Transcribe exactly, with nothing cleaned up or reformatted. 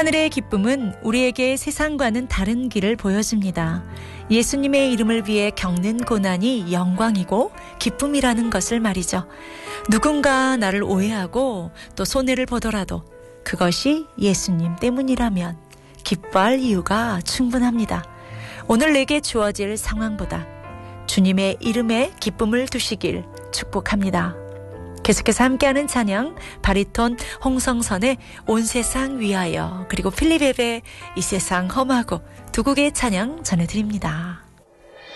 하늘의 기쁨은 우리에게 세상과는 다른 길을 보여줍니다. 예수님의 이름을 위해 겪는 고난이 영광이고 기쁨이라는 것을 말이죠. 누군가 나를 오해하고 또 손해를 보더라도 그것이 예수님 때문이라면 기뻐할 이유가 충분합니다. 오늘 내게 주어질 상황보다 주님의 이름에 기쁨을 두시길 축복합니다. 계속해서 함께하는 찬양 바리톤 홍성선의 온 세상 위하여, 그리고 필립 앱의 이 세상 험하고 두 곡의 찬양 전해드립니다.